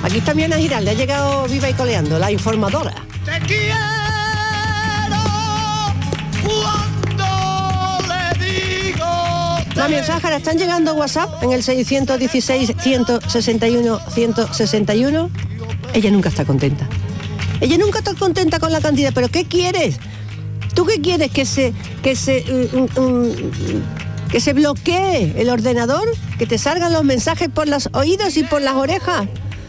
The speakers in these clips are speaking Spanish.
Aquí está Miana Giral, le ha llegado viva y coleando, la informadora. Te quiero cuando le digo. Los mensajes están llegando a WhatsApp en el 616-161-161. Ella nunca está contenta. Ella nunca está contenta con la cantidad. ¿Pero qué quieres? ¿Tú qué quieres? ¿Que se bloquee el ordenador? ¿Que te salgan los mensajes por los oídos y por las orejas?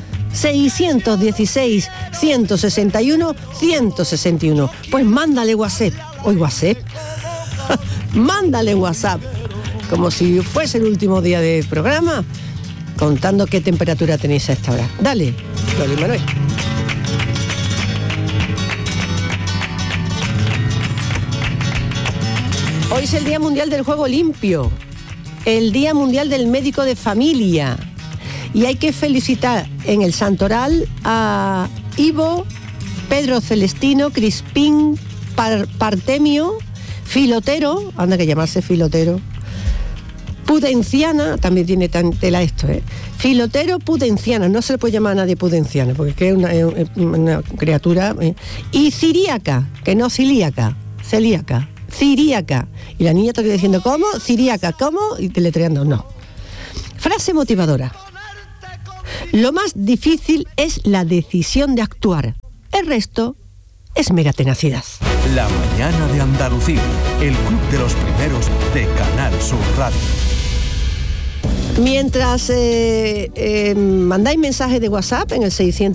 616-161-161. Pues mándale WhatsApp. ¿Hoy WhatsApp? Mándale WhatsApp. Como si fuese el último día del programa, contando qué temperatura tenéis a esta hora. Dale, Loli Manuel. Hoy es el Día Mundial del Juego Limpio, el Día Mundial del Médico de Familia. Y hay que felicitar en el Santoral a Ivo, Pedro Celestino, Crispín, Partemio, Filotero, anda que llamarse Filotero, Pudenciana, también tiene tela esto, Filotero, Pudenciana, no se le puede llamar a nadie Pudenciana, porque es una criatura, y Ciríaca, que no cilíaca, celíaca, Ciríaca. Y la niña está diciendo, ¿cómo? Ciríaca, ¿cómo? Y deletreando, no. Frase motivadora. Lo más difícil es la decisión de actuar. El resto es mera tenacidad. La mañana de Andalucía, el club de los primeros de Canal Sur Radio. Mientras mandáis mensajes de WhatsApp en el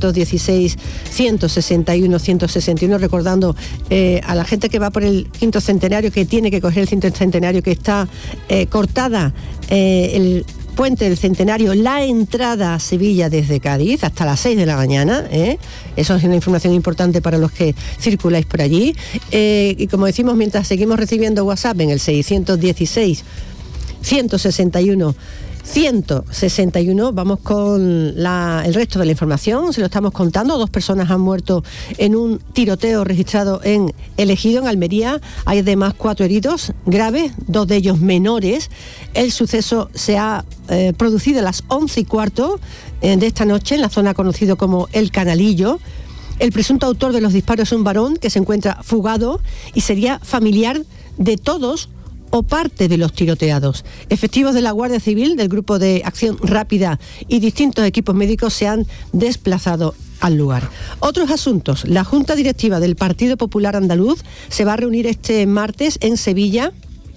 616-161-161, recordando a la gente que va por el quinto centenario, que tiene que coger el quinto centenario, que está cortada el puente del centenario, la entrada a Sevilla desde Cádiz hasta las 6 de la mañana, eso es una información importante para los que circuláis por allí, y como decimos, mientras seguimos recibiendo WhatsApp en el 616-161-161, vamos con el resto de la información. Se lo estamos contando. 2 personas han muerto en un tiroteo registrado en El Ejido, en Almería. Hay además 4 heridos graves, 2 de ellos menores. El suceso se ha producido a las 11:15 de esta noche en la zona conocida como El Canalillo. El presunto autor de los disparos es un varón que se encuentra fugado y sería familiar de todos o parte de los tiroteados. Efectivos de la Guardia Civil, del Grupo de Acción Rápida y distintos equipos médicos se han desplazado al lugar. Otros asuntos. La Junta Directiva del Partido Popular Andaluz se va a reunir este martes en Sevilla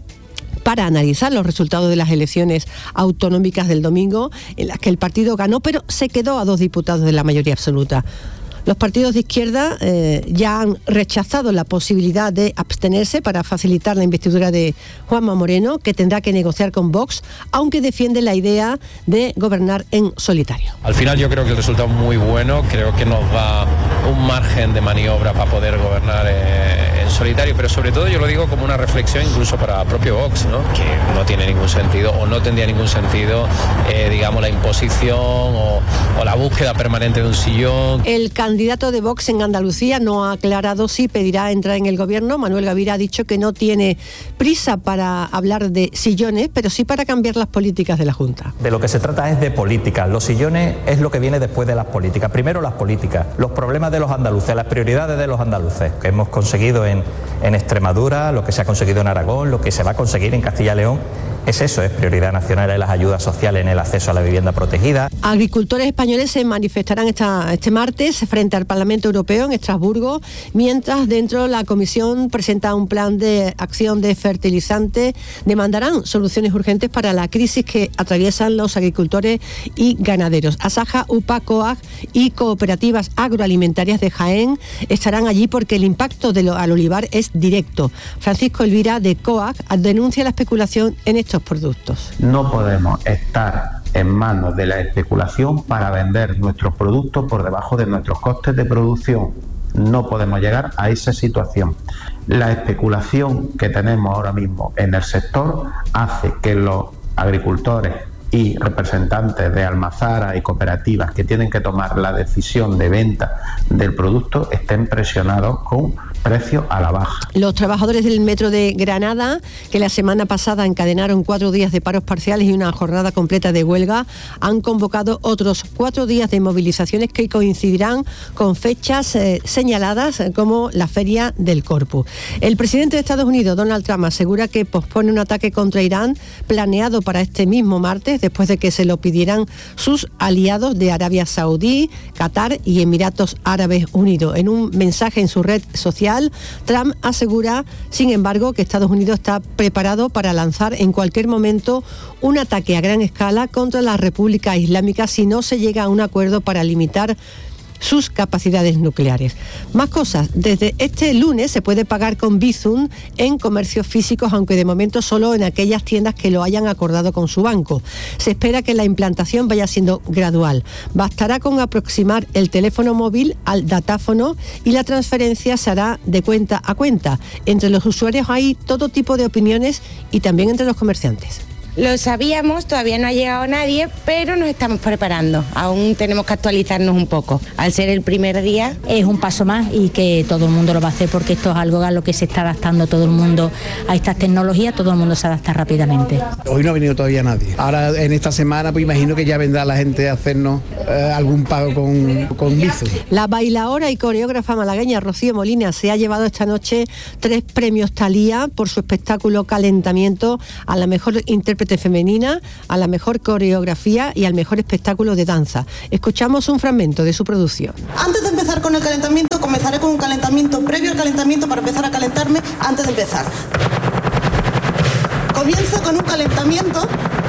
para analizar los resultados de las elecciones autonómicas del domingo, en las que el partido ganó, pero se quedó a 2 diputados de la mayoría absoluta. Los partidos de izquierda ya han rechazado la posibilidad de abstenerse para facilitar la investidura de Juanma Moreno, que tendrá que negociar con Vox, aunque defiende la idea de gobernar en solitario. Al final yo creo que el resultado es muy bueno, creo que nos da un margen de maniobra para poder gobernar en solitario, pero sobre todo yo lo digo como una reflexión incluso para propio Vox, ¿no? Que no tiene ningún sentido o no tendría ningún sentido, digamos, la imposición o la búsqueda permanente de un sillón. El candidato de Vox en Andalucía no ha aclarado si pedirá entrar en el gobierno. Manuel Gavira ha dicho que no tiene prisa para hablar de sillones, pero sí para cambiar las políticas de la Junta. De lo que se trata es de política. Los sillones es lo que viene después de las políticas. Primero las políticas, los problemas de los andaluces, las prioridades de los andaluces, que hemos conseguido en Extremadura, lo que se ha conseguido en Aragón, lo que se va a conseguir en Castilla y León. Es eso, es prioridad nacional en las ayudas sociales en el acceso a la vivienda protegida. Agricultores españoles se manifestarán este martes frente al Parlamento Europeo en Estrasburgo, mientras dentro la Comisión presenta un plan de acción de fertilizantes. Demandarán soluciones urgentes para la crisis que atraviesan los agricultores y ganaderos. Asaja, UPA, COAG y cooperativas agroalimentarias de Jaén estarán allí porque el impacto al olivar es directo. Francisco Elvira, de COAG, denuncia la especulación en estos productos. No podemos estar en manos de la especulación para vender nuestros productos por debajo de nuestros costes de producción. No podemos llegar a esa situación. La especulación que tenemos ahora mismo en el sector hace que los agricultores y representantes de almazaras y cooperativas que tienen que tomar la decisión de venta del producto estén presionados con precios a la baja. Los trabajadores del Metro de Granada, que la semana pasada encadenaron 4 días de paros parciales y una jornada completa de huelga, han convocado otros 4 días de movilizaciones que coincidirán con fechas señaladas como la Feria del Corpus. El presidente de Estados Unidos, Donald Trump, asegura que pospone un ataque contra Irán planeado para este mismo martes, después de que se lo pidieran sus aliados de Arabia Saudí, Qatar y Emiratos Árabes Unidos. En un mensaje en su red social, Trump asegura, sin embargo, que Estados Unidos está preparado para lanzar en cualquier momento un ataque a gran escala contra la República Islámica si no se llega a un acuerdo para limitar sus capacidades nucleares. Más cosas. Desde este lunes se puede pagar con Bizum en comercios físicos, aunque de momento solo en aquellas tiendas que lo hayan acordado con su banco. Se espera que la implantación vaya siendo gradual. Bastará con aproximar el teléfono móvil al datáfono y la transferencia se hará de cuenta a cuenta. Entre los usuarios hay todo tipo de opiniones y también entre los comerciantes. Lo sabíamos, todavía no ha llegado nadie, pero nos estamos preparando. Aún tenemos que actualizarnos un poco. Al ser el primer día, es un paso más y que todo el mundo lo va a hacer porque esto es algo a lo que se está adaptando todo el mundo a estas tecnologías, todo el mundo se adapta rápidamente. Hoy no ha venido todavía nadie. Ahora en esta semana pues imagino que ya vendrá la gente a hacernos algún pago con Bizum. La bailaora y coreógrafa malagueña Rocío Molina se ha llevado esta noche 3 premios Thalía por su espectáculo Calentamiento a la mejor intérprete femenina, a la mejor coreografía y al mejor espectáculo de danza. Escuchamos un fragmento de su producción. Antes de empezar con el calentamiento, comenzaré con un calentamiento previo al calentamiento para empezar a calentarme antes de empezar. Comienzo con un calentamiento.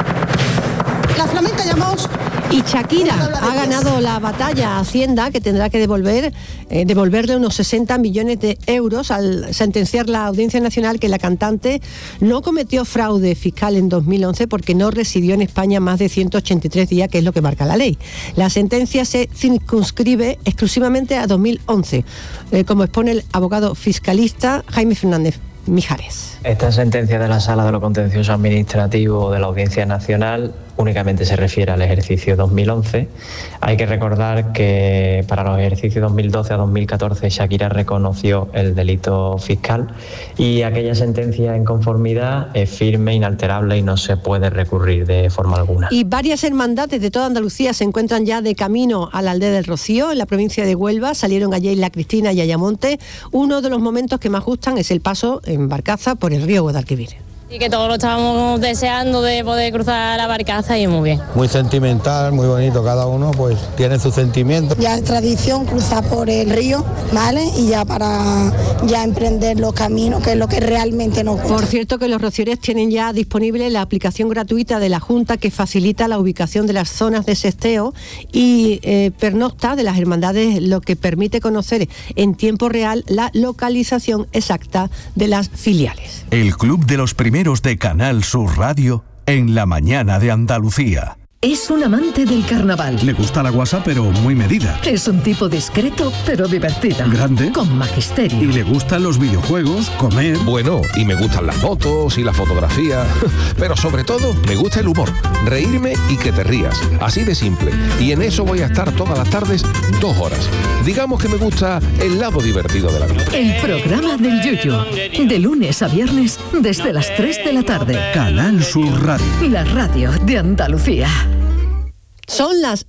La flamenca llamamos... Y Shakira ha ganado la batalla a Hacienda, que tendrá que devolverle unos 60 millones de euros al sentenciar la Audiencia Nacional que la cantante no cometió fraude fiscal en 2011 porque no residió en España más de 183 días, que es lo que marca la ley. La sentencia se circunscribe exclusivamente a 2011, como expone el abogado fiscalista Jaime Fernández Mijares. Esta sentencia de la Sala de lo Contencioso Administrativo de la Audiencia Nacional únicamente se refiere al ejercicio 2011. Hay que recordar que para los ejercicios 2012 a 2014 Shakira reconoció el delito fiscal y aquella sentencia en conformidad es firme, inalterable y no se puede recurrir de forma alguna. Y varias hermandades de toda Andalucía se encuentran ya de camino a la aldea del Rocío, en la provincia de Huelva. Salieron ayer La Cristina y Ayamonte. Uno de los momentos que más gustan es el paso en barcaza por el río Guadalquivir. Y que todos lo estábamos deseando de poder cruzar la barcaza y muy bien. Muy sentimental, muy bonito, cada uno pues tiene sus sentimientos. Ya es tradición cruzar por el río, ¿vale? Y ya para emprender los caminos, que es lo que realmente nos gusta. Por cierto que los rocieres tienen ya disponible la aplicación gratuita de la Junta que facilita la ubicación de las zonas de sesteo y pernocta de las hermandades, lo que permite conocer en tiempo real la localización exacta de las filiales. El Club de los Primeros de Canal Sur Radio en la mañana de Andalucía. Es un amante del carnaval. Le gusta la guasa, pero muy medida. Es un tipo discreto, pero divertido. Grande. Con magisterio. Y le gustan los videojuegos, comer. Bueno, y me gustan las fotos y la fotografía. Pero sobre todo, me gusta el humor. Reírme y que te rías. Así de simple. Y en eso voy a estar todas las tardes 2 horas. Digamos que me gusta el lado divertido de la vida. El programa del Yuyu. De lunes a viernes, desde las 3 de la tarde. Canal Sur Radio. La radio de Andalucía. Son las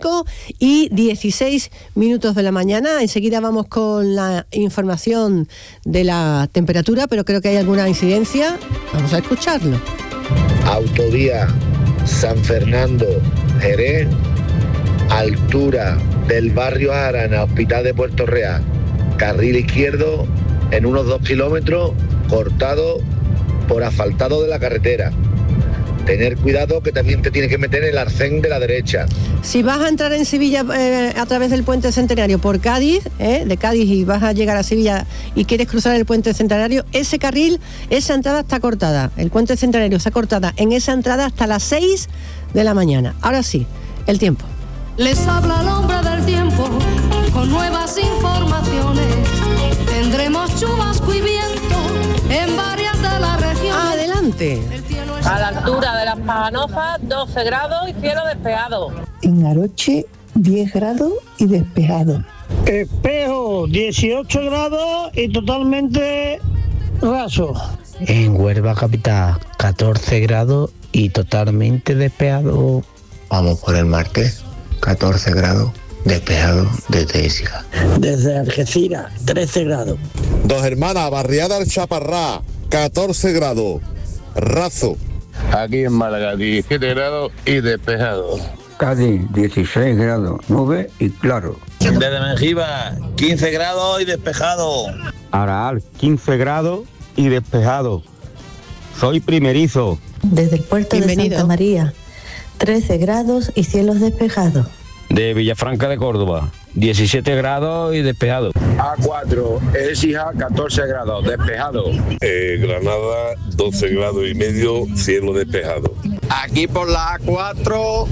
5:16 de la mañana. Enseguida vamos con la información de la temperatura, pero creo que hay alguna incidencia. Vamos a escucharlo. Autovía San Fernando, Jerez, altura del barrio Arana, Hospital de Puerto Real, carril izquierdo en unos 2 kilómetros, cortado por asfaltado de la carretera. Tener cuidado que también te tienes que meter en el arcén de la derecha. Si vas a entrar en Sevilla a través del Puente Centenario por Cádiz, de Cádiz, y vas a llegar a Sevilla y quieres cruzar el Puente Centenario, ese carril, esa entrada está cortada. El Puente Centenario está cortada en esa entrada hasta las 6 de la mañana. Ahora sí, el tiempo. Les habla el hombre del tiempo con nuevas informaciones. Tendremos chubasco y viento en varias de las regiones. Adelante. A la altura de las Paganozas, 12 grados y cielo despejado. En Aroche, 10 grados y despejado. Espejo Lugo 18 grados y totalmente raso. En Huelva capital 14 grados y totalmente despejado. Vamos por el martes, 14 grados, despejado desde Écija. Desde Algeciras 13 grados. Dos Hermanas, barriada El Chaparrá, 14 grados, raso. Aquí en Málaga 17 grados y despejado. Cádiz 16 grados, nube y claro. Desde Mengíbar 15 grados y despejado. Araal 15 grados y despejado. Soy primerizo. Desde el puerto de Santa María 13 grados y cielos despejados. De Villafranca de Córdoba 17 grados y despejado. A4, Écija 14 grados, despejado. Granada 12 grados y medio, cielo despejado. Aquí por la A4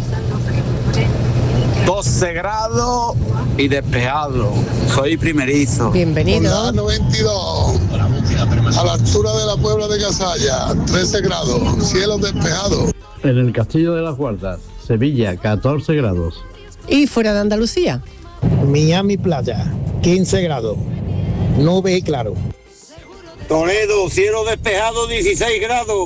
12 grados y despejado. Soy primerizo. Bienvenido. Por la A92, a la altura de la Puebla de Casalla, 13 grados, cielo despejado. En el Castillo de las Guardas, Sevilla, 14 grados. Y fuera de Andalucía. Miami Playa 15 grados, nube y claro. Toledo, cielo despejado, 16 grados.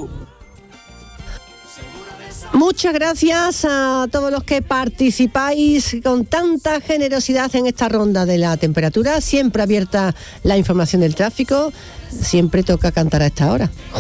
Muchas gracias a todos los que participáis con tanta generosidad en esta ronda de la temperatura. Siempre abierta la información del tráfico, siempre toca cantar a esta hora.